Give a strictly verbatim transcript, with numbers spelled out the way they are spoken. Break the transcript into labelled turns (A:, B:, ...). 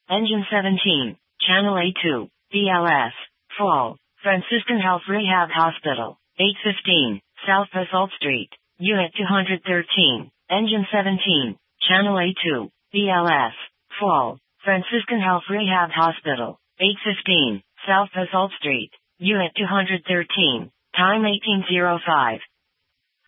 A: Engine seventeen, Channel A two, B L S, Fall, Franciscan Health Rehab Hospital, eight fifteen, South Basalt Street, Unit two thirteen, Engine seventeen, Channel A two, B L S, Fall, Franciscan Health Rehab Hospital, eight fifteen, South Basalt Street, Unit two thirteen, time eighteen oh five.